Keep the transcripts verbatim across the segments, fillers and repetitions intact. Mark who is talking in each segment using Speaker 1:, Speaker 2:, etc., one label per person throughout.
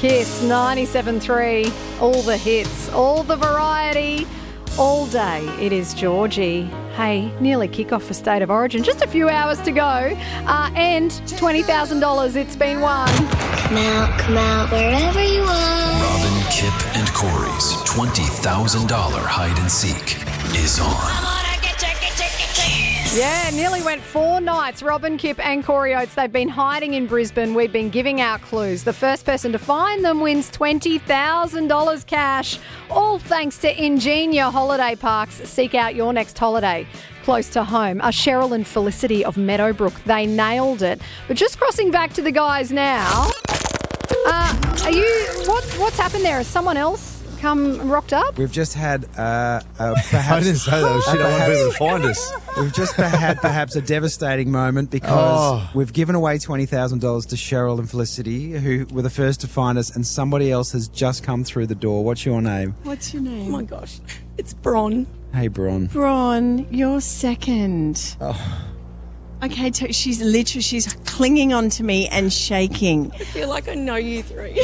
Speaker 1: Kiss ninety-seven three, all the hits, all the variety, all day. It is Georgie. Hey, nearly kick-off for State of Origin. Just a few hours to go. Uh, and twenty thousand dollars it's been won.
Speaker 2: Come out, come out, wherever you are.
Speaker 3: Robin, Kip and Corey's twenty thousand dollars hide and seek is on.
Speaker 1: Yeah, nearly went four nights. Robin, Kip and Corey Oates, they've been hiding in Brisbane. We've been giving out clues. The first person to find them wins twenty thousand dollars cash, all thanks to Ingenia Holiday Parks. Seek out your next holiday close to home. Uh, Cheryl and Felicity of Meadowbrook, they nailed it. But just crossing back to the guys now, uh, are you? What's, what's happened there? Has someone else come rocked up?
Speaker 4: We've just had uh, uh, perhaps...
Speaker 5: I didn't say that. Shit, I want people to find us.
Speaker 4: We've just had perhaps a devastating moment because
Speaker 5: Oh.
Speaker 4: we've given away twenty thousand dollars to Cheryl and Felicity, who were the first to find us, and somebody else has just come through the door. What's your name?
Speaker 6: What's your name?
Speaker 7: Oh my gosh, it's Bron.
Speaker 4: Hey, Bron.
Speaker 6: Bron, you're second.
Speaker 4: Oh.
Speaker 6: Okay, so she's literally, she's clinging on to me and shaking.
Speaker 7: I feel like I know you three.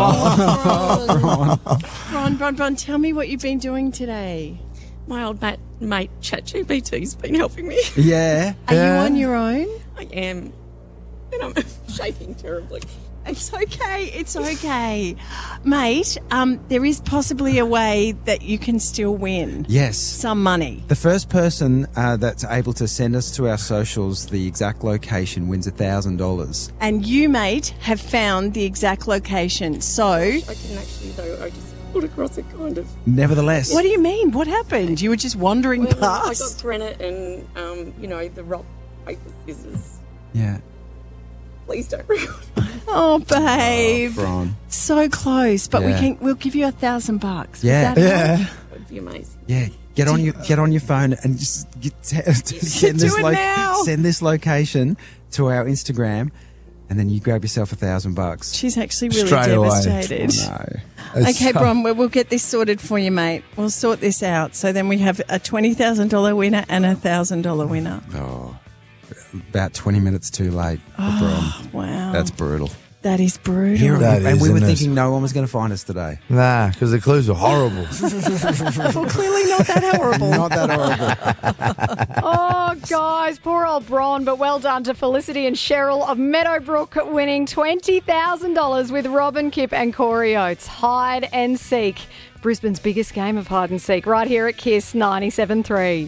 Speaker 6: Oh, Bron. Bron, Bron, Bron, tell me what you've been doing today.
Speaker 7: My old mate, mate ChatGPT's been helping me.
Speaker 4: Yeah.
Speaker 6: Are
Speaker 5: Yeah.
Speaker 6: you on your own?
Speaker 7: I am, and I'm shaking terribly.
Speaker 6: It's okay, it's okay. Mate, um, there is possibly a way that you can still win
Speaker 4: Yes.
Speaker 6: some money.
Speaker 4: The first person uh, that's able to send us to our socials the exact location wins one thousand dollars.
Speaker 6: And you, mate, have found the exact location. So,
Speaker 7: I didn't actually, though. I just put across it, kind of.
Speaker 4: Nevertheless.
Speaker 6: what do you mean? What happened? You were just wandering
Speaker 7: Well, I
Speaker 6: past.
Speaker 7: got granite and, um, you know, the rock, paper, scissors.
Speaker 4: Yeah.
Speaker 7: Please don't record.
Speaker 6: Oh, babe.
Speaker 4: Bron.
Speaker 6: So close, but we
Speaker 4: Yeah.
Speaker 6: can. We'll give you a thousand bucks. Would
Speaker 4: Yeah.
Speaker 6: that help?
Speaker 5: Yeah.
Speaker 7: That would be amazing.
Speaker 4: Yeah, get on your get on your phone and just get, send
Speaker 6: Do
Speaker 4: this
Speaker 6: it now.
Speaker 4: send this location to our Instagram, and then you grab yourself a thousand bucks.
Speaker 6: She's actually really
Speaker 5: Straight away.
Speaker 6: devastated.
Speaker 4: No,
Speaker 6: Okay, Bron, we'll, we'll get this sorted for you, mate. We'll sort this out. So then we have a twenty thousand dollars winner and a one thousand dollars winner.
Speaker 4: oh, about twenty minutes too late. For Bron.
Speaker 6: Wow.
Speaker 4: That's brutal.
Speaker 6: That is brutal.
Speaker 4: Here,
Speaker 5: That
Speaker 4: and
Speaker 5: is,
Speaker 4: we were
Speaker 5: isn't it?
Speaker 4: thinking no one was going to find us today.
Speaker 5: Nah, because the clues were horrible.
Speaker 6: Well, clearly not that horrible.
Speaker 4: Not that horrible.
Speaker 1: Oh, guys, poor old Bron, but well done to Felicity and Cheryl of Meadowbrook winning twenty thousand dollars with Robin, Kip and Corey Oates. Hide and seek. Brisbane's biggest game of hide and seek right here at Kiss ninety-seven three.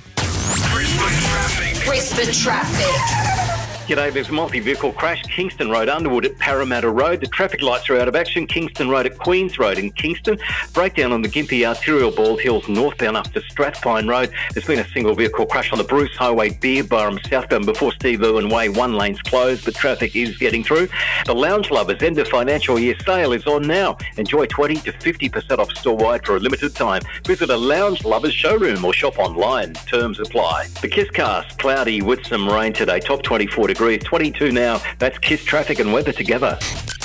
Speaker 8: Brisbane traffic.
Speaker 9: G'day, there's a multi-vehicle crash, Kingston Road, Underwood at Parramatta Road. The traffic lights are out of action. Kingston Road at Queens Road in Kingston. Breakdown on the Gympie Arterial Bald Hills northbound up to Strathpine Road. There's been a single vehicle crash on the Bruce Highway, Beer Barham southbound before Steve Irwin Way. One lane's closed, but traffic is getting through. The Lounge Lovers end of financial year sale is on now. Enjoy twenty to fifty percent off store-wide for a limited time. Visit a Lounge Lovers showroom or shop online. Terms apply. The Kisscast, cloudy with some rain today. Top twenty-four degrees, twenty-two now. That's Kiss traffic and weather together.